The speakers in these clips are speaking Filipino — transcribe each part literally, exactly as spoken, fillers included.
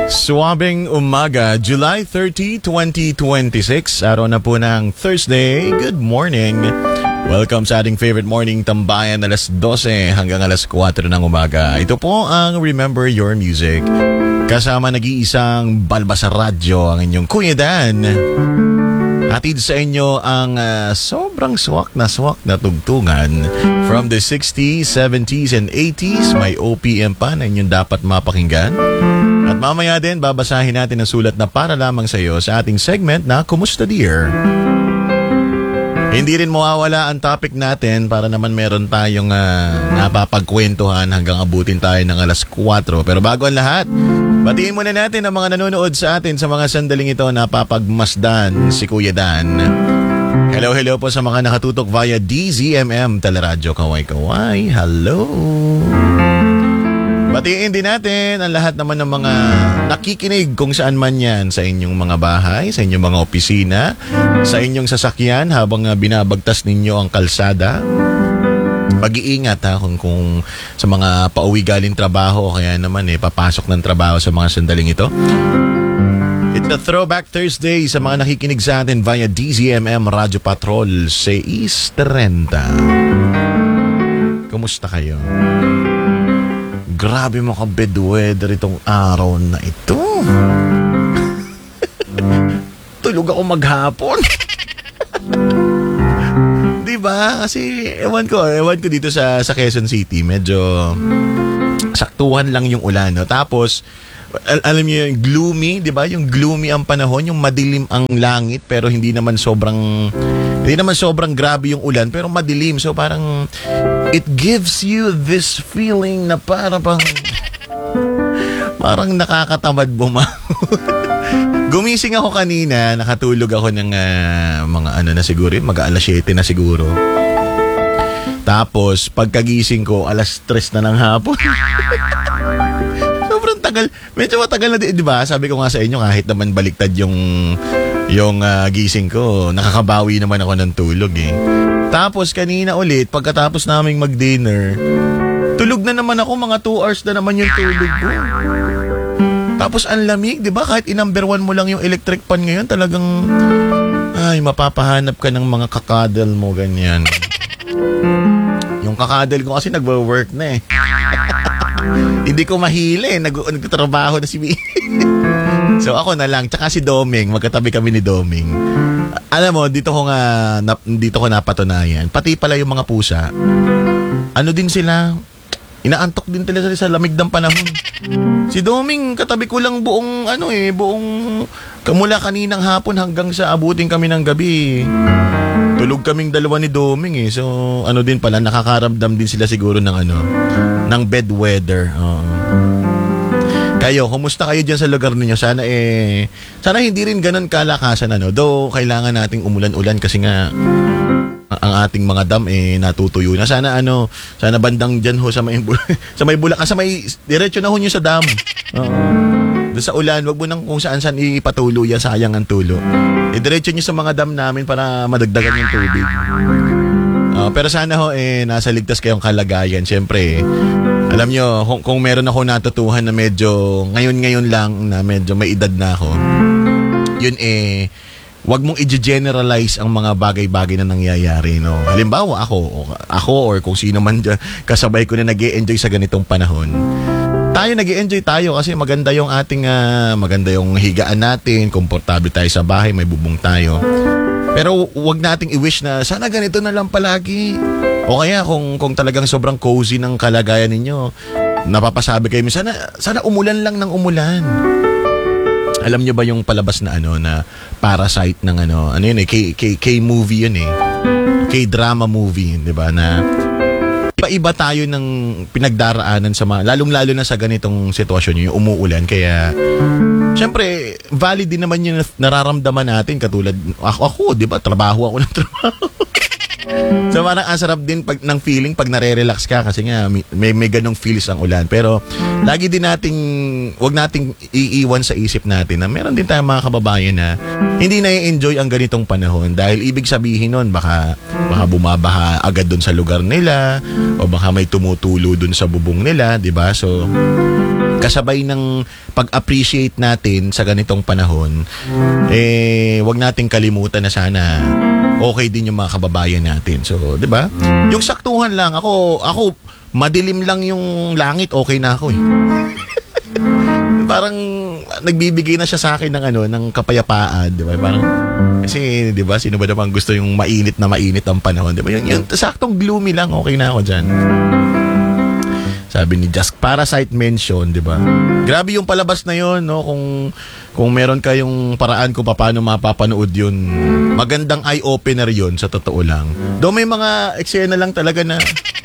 Suwabing umaga, July thirtieth, twenty twenty-six. Araw na po ng Thursday. Good morning. Welcome sa ating favorite morning tambayan alas dose hanggang alas kwatro ng umaga. Ito po ang Remember Your Music. Kasama nag-iisang balbasa radyo ang inyong Kuya Dan. Hatid sa inyo ang uh, sobrang swak na swak na tugtungan from the sixties, seventies, and eighties. May O P M pa na inyong dapat mapakinggan. At mamaya din, babasahin natin ang sulat na para lamang sa iyo sa ating segment na Kumusta Dear? Hindi rin mawawala ang topic natin para naman meron tayong uh, napapagkwentuhan hanggang abutin tayo ng alas kwatro. Pero bago ang lahat, batiin muna natin ang mga nanonood sa atin sa mga sandaling ito na papagmasdan si Kuya Dan. Hello, hello po sa mga nakatutok via D Z M M Teleradyo Kaway Kaway. Hello! Batiin din natin ang lahat naman ng mga nakikinig kung saan man yan sa inyong mga bahay, sa inyong mga opisina, sa inyong sasakyan habang binabagtas ninyo ang kalsada. Pag-iingat ha kung, kung sa mga pauwi galing trabaho o kaya naman eh papasok ng trabaho sa mga sandaling ito. It's a Throwback Thursday sa mga nakikinig sa atin via D Z M M Radio Patrol six thirty. Kumusta kayo? Grabe mo ka bed weather itong araw na ito. Tulog ako maghapon. Diba? Kasi ewan ko, ewan ko dito sa, sa Quezon City. Medyo saktuhan lang yung ulan. No? Tapos, al- alam niyo yung gloomy, diba? Yung gloomy ang panahon, yung madilim ang langit, pero hindi naman sobrang, hindi naman sobrang grabe yung ulan, pero madilim. So parang, it gives you this feeling na parang pang, parang nakakatamad bumangon. Gumising ako kanina, nakatulog ako ng uh, mga ano na siguro, mag-alas siyete na siguro. Tapos, pagkagising ko, alas tres na ng hapon. Sobrang tagal. Medyo matagal na, di ba? Sabi ko nga sa inyo, kahit naman baliktad yung, yung uh, gising ko, nakakabawi naman ako ng tulog eh. Tapos, kanina ulit, pagkatapos naming mag-dinner, tulog na naman ako, mga two hours na naman yung tulog ko. Tapos ang lamig, di ba? Kahit i-number one mo lang yung electric fan ngayon, talagang, ay, mapapahanap ka ng mga kakadal mo, ganyan. Yung kakadal ko kasi nagwo-work na eh. Hindi ko mahili, nag- nagtatrabaho na si B. So ako na lang, tsaka si Doming, magkatabi kami ni Doming. Alam mo, dito ko nga, na, dito ko napatunayan, pati pala yung mga pusa, ano din sila, inaantok din talaga sa lamig ng panahon. Si Doming, katabi ko lang buong, ano eh, buong, kamula kaninang hapon hanggang sa abutin kami ng gabi. Tulog kaming dalawa ni Doming eh. So, ano din pala, nakakaramdam din sila siguro ng ano, ng bed weather. Uh. Kayo, kumusta kayo dyan sa lugar ninyo? Sana eh, sana hindi rin ganun kalakasan ano. Though, kailangan nating umulan-ulan kasi nga, ang ating mga dam eh natutuyo na. Sana ano, sana bandang diyan ho sa may sa may Bulacan, sa may diretso na ho niyo sa dam. Oo. Doon sa ulan, wag mo nang kung saan-saan ipatulo yan, sayang ang tulo. Eh diretso niyo sa mga dam namin para madagdagan yung tubig. Uh, pero sana ho eh nasa ligtas kayong kalagayan. Siyempre, eh, alam niyo kung, kung meron ako natutuhan na medyo ngayon-ngayon lang na medyo may edad na ako. Yun eh wag mong i-generalize ang mga bagay-bagay na nangyayari, no? Halimbawa, ako, ako or kung sino man dyan, kasabay ko na nag-e-enjoy sa ganitong panahon. Tayo nag-e-enjoy tayo kasi maganda yung ating, uh, maganda yung higaan natin, komportable tayo sa bahay, may bubong tayo. Pero wag nating i-wish na sana ganito na lang palagi. O kaya kung, kung talagang sobrang cozy ng kalagayan ninyo, napapasabi kayo, sana, sana umulan lang ng umulan. Alam nyo ba yung palabas na ano na Parasite ng ano, ano yun eh, K, K, K-movie yun eh. K-drama movie, di ba, na iba-iba tayo ng pinagdaraanan sa mga, lalong-lalo na sa ganitong sitwasyon yung umuulan. Kaya, syempre, valid din naman yung nararamdaman natin katulad, ako, ako di ba, trabaho ako ng trabaho. So parang ang sarap din pag, ng feeling pag nare-relax ka kasi nga may, may ganong feels ang ulan. Pero lagi din nating, wag nating iiwan sa isip natin na meron din tayong mga kababayan na hindi na-enjoy ang ganitong panahon. Dahil ibig sabihin nun, baka, baka bumabaha agad dun sa lugar nila o baka may tumutulo dun sa bubong nila, di ba? So kasabay ng pag-appreciate natin sa ganitong panahon, eh, wag nating kalimutan na sana okay din yung mga kababayan natin. So, di ba? Yung saktuhan lang, ako, ako, madilim lang yung langit, okay na ako eh. Parang nagbibigay na siya sa akin ng ano, ng kapayapaan, di ba? Parang kasi, di ba, sino ba naman gusto yung mainit na mainit ang panahon, di ba? Yung, yung saktong gloomy lang, okay na ako diyan. Sabi ni Just Parasite mention, di ba? Grabe yung palabas na yon, no? Kung kung meron kayong paraan kung paano mapapanood yun, magandang eye-opener yun, sa totoo lang. Do may mga eksena lang talaga na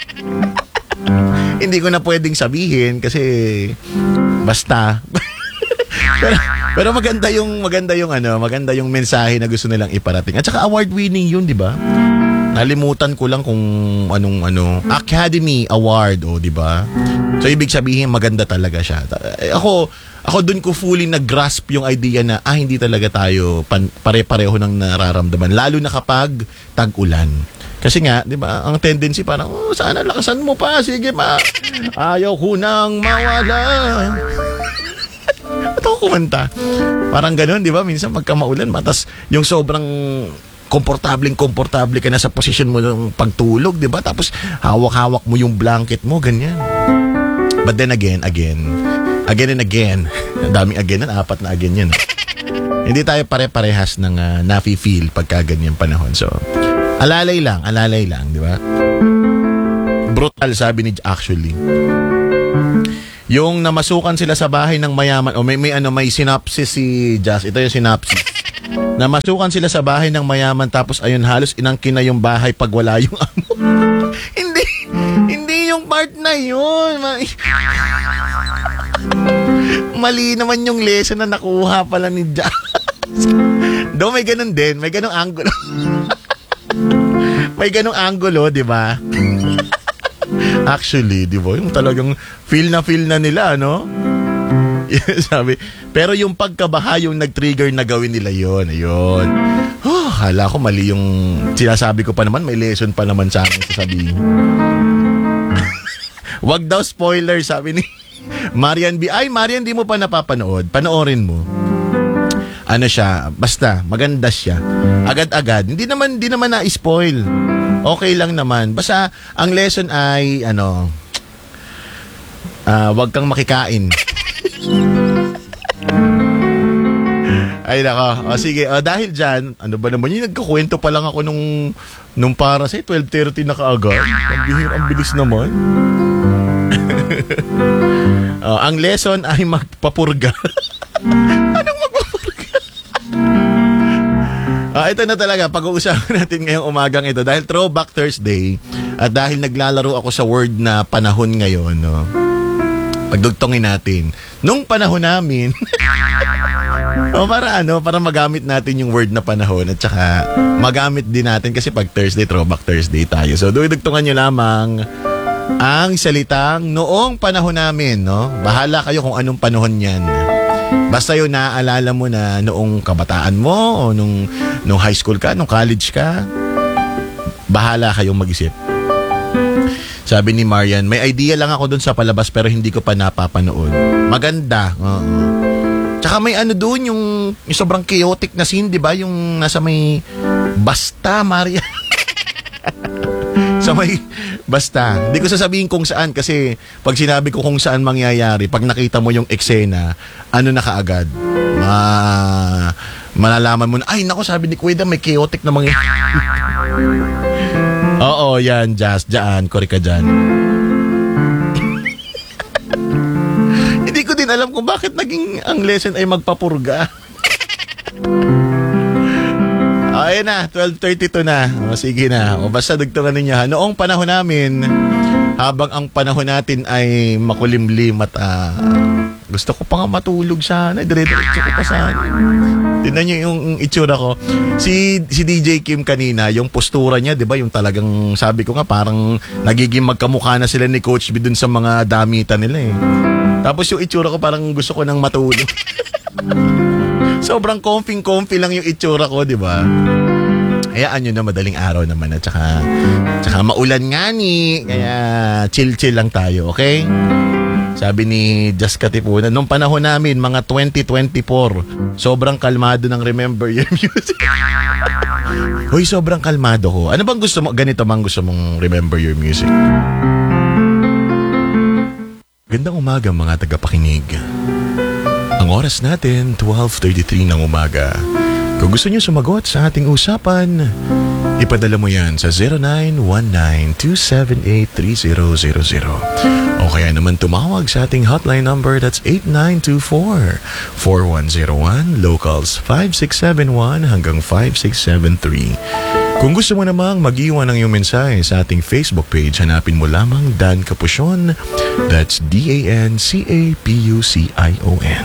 hindi ko na pwedeng sabihin kasi basta. pero, pero maganda yung maganda yung ano, maganda yung mensahe na gusto nilang iparating. At saka award-winning yun, di ba? Nalimutan ko lang kung anong ano, Academy Award, oh, di ba? So ibig sabihin maganda talaga siya. Ako ako doon ko fully nag-grasp yung idea na ah hindi talaga tayo pan, pare-pareho ng nararamdaman, lalo na kapag tag-ulan. Kasi nga, di ba, ang tendency parang, oh, sana lakasan mo pa, sige pa. Ayaw ko nang mawala. Ito ako kumanta. Parang ganun, di ba? Minsan magka maulan, matas yung sobrang komportableng komportable ka na sa posisyon mo ng pagtulog, di ba? Tapos hawak-hawak mo yung blanket mo, ganyan. But then again, again, again and again, ang daming again na, apat na again yan. Hindi tayo pare-parehas ng uh, nafi-feel pagka ganyan panahon. So, alalay lang, alalay lang, di ba? Brutal, sabi ni actually. Yung namasukan sila sa bahay ng mayaman, o may, may, ano, may synopsis si Jazz. Ito yung synopsis. Namasukan sila sa bahay ng mayaman tapos ayun halos inangkin na yung bahay pag wala yung amo. Hindi, hindi yung part na yun. Mali naman yung lesson na nakuha pala ni Jazz. Do may ganun din, may ganung angulo. May ganung angulo, di ba? Actually, di ba? Yung talagang feel na feel na nila, no? Sabi, pero yung pagkabaha yung nag-trigger na gawin nila yon, ayun. Oh, hala ko mali yung sinasabi ko pa naman, may lesson pa naman sa akin sasabihin. Wag daw spoiler, sabi ni Marian B. Ay, Marian, di mo pa napapanood. Panoorin mo. Ano siya, basta maganda siya. Agad-agad. Hindi naman hindi naman na-spoil. Okay lang naman. Basta ang lesson ay ano, uh, wag kang makikain. Ay nako. O sige, o, dahil diyan, ano ba naman yung nagkukwento pa lang ako nung nung para sa twelve thirty na kaagad. Ang bihir, ang bilis naman. O, ang lesson ay magpapurga. Anong magpapurga? Ah, ito na talaga, pag-uusapan natin ngayong umagang ito dahil Throwback Thursday at dahil naglalaro ako sa word na panahon ngayon, no? Pagdugtongin natin. Nung panahon namin, o para ano, para magamit natin yung word na panahon at saka magamit din natin kasi pag Thursday, Throwback Thursday tayo. So, dugtungan nyo lamang ang salitang noong panahon namin, no? Bahala kayo kung anong panahon yan. Basta yun, naaalala mo na noong kabataan mo o nung, nung high school ka, nung college ka, bahala kayong mag-isip. Sabi ni Marian, may idea lang ako dun sa palabas pero hindi ko pa napapanood. Maganda. Uh-uh. Tsaka may ano dun, yung, yung sobrang chaotic na scene, di ba? Yung nasa may basta, Marian. So may basta. Hindi ko sasabihin kung saan kasi pag sinabi ko kung saan mangyayari, pag nakita mo yung eksena, ano na kaagad? Ma malalaman mo na, ay nako, sabi ni Kuweda, may chaotic na mangyayari. Oo, yan, Jazz, dyan, kori ka dyan. Hindi ko din alam kung bakit naging ang lesson ay magpapurga. Oh, ayun na, twelve thirty-two na. O, sige na. O, basta dugtungan ninyo ha. Noong panahon namin, habang ang panahon natin ay makulimlim at uh, gusto ko pa nga matulog sana. Dire-diretso ko pa sana. Tignan nyo yung itsura ko. Si, si D J Kim kanina, yung postura niya, di ba? Yung talagang, sabi ko nga, parang nagiging magkamukha na sila ni Coach B dun sa mga damitan nila eh. Tapos yung itsura ko, parang gusto ko nang matulog. Sobrang comfy-comfy lang yung itsura ko, di ba? Hayaan nyo na, madaling araw naman at saka, saka maulan nga ni. Kaya chill-chill lang tayo, okay? Sabi ni Just Katipunan, nung panahon namin, mga twenty twenty-four, sobrang kalmado ng Remember Your Music. Hoy, sobrang kalmado ko. Ano bang gusto mo? Ganito bang gusto mong Remember Your Music? Gandang umaga mga tagapakinig. Ang oras natin, twelve thirty-three ng umaga. Kung gusto niyo sumagot sa ating usapan, ipadala mo yan sa zero nine one nine two seven eight three zero zero zero. O kaya naman tumawag sa ating hotline number, that's eight nine two four four one zero one, locals five six seven one hanggang five six seven three. Kung gusto mo namang mag-iwan ng iyong mensahe sa ating Facebook page, hanapin mo lamang Dan Capucion. That's D A N C A P U C I O N.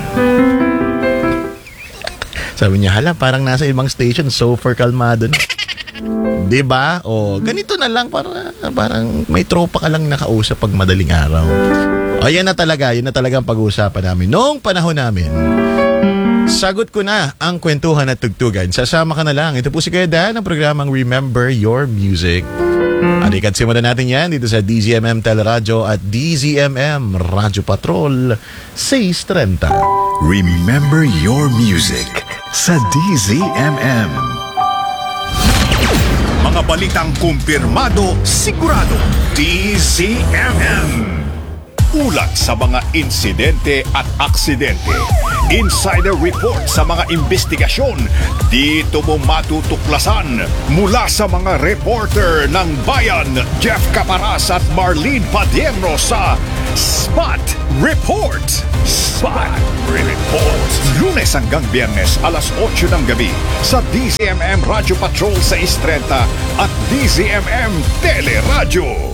Sabi niya, hala, parang nasa ibang station, super kalmado na. Diba? O, ganito na lang, para, parang may tropa ka lang nakausap pag madaling araw. O, yan na talaga, yan na talaga ang pag-uusapan namin. Noong panahon namin, sagot ko na ang kwentuhan at tugtugan. Sasama ka na lang. Ito po si Kuya Dan ng programang Remember Your Music. Alikat simulan natin yan dito sa D Z M M Teleradyo at D Z M M Radyo Patrol six thirty. Remember Your Music sa D Z M M. Mga balitang kumpirmado, sigurado, D Z M M. Ulat sa mga insidente at aksidente. Insider report sa mga investigasyon. Dito mo matutuklasan mula sa mga reporter ng Bayan, Jeff Caparas at Marlene Padierno sa Spot Report. Spot Report. Lunes hanggang Biyernes, alas otso ng gabi sa D Z M M Radyo Patrol six thirty at D Z M M Teleradyo.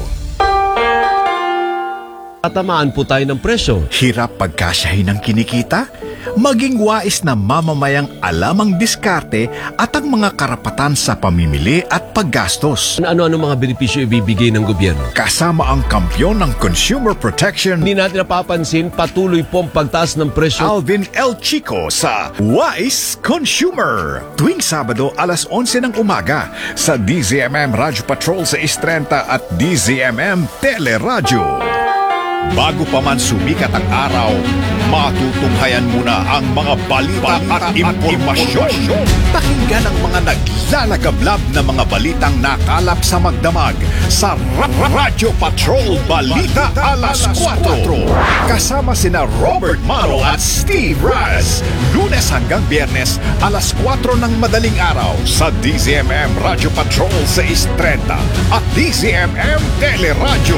Tatamaan po tayo ng presyo. Hirap pagkasyahin ng kinikita? Maging wais na mamamayang alam ang diskarte at ang mga karapatan sa pamimili at paggastos. Ano-ano mga benepisyo ibibigay ng gobyerno? Kasama ang kampyon ng consumer protection, Hindi natin napapansin, patuloy po ang pagtaas ng presyo. Alvin L. Chico sa Wise Consumer. Tuwing Sabado, alas onse ng umaga sa D Z M M Radyo Patrol sa six thirty at D Z M M Teleradyo. Bago pa man sumikat ang araw, matutunghayan muna ang mga balita at impormasyon. Pakinggan ang mga naglalagablab na mga balitang nakalap sa magdamag sa Ra- Ra- Radyo Patrol Balita Alas kwatro. Kasama sina Robert Maro at Steve Raz. Lunes hanggang Biyernes, alas kwatro ng madaling araw sa D Z M M Radyo Patrol six thirty at D Z M M Teleradyo.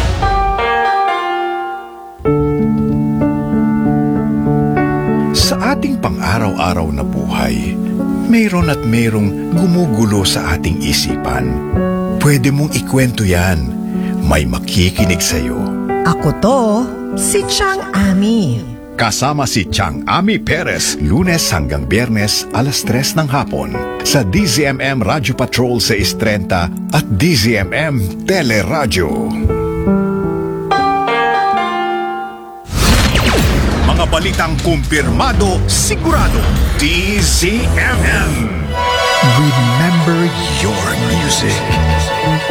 Sa ating pang-araw-araw na buhay, mayroon at mayroong gumugulo sa ating isipan. Pwede mong ikwento yan. May makikinig sa'yo. Ako to, si Chang Ami. Kasama si Chang Ami Perez, Lunes hanggang Biyernes, alas tres ng hapon sa D Z M M Radyo Patrol six thirty at D Z M M Teleradyo. Mga balitang kumpirmado, sigurado, D Z M M. Remember Your Music.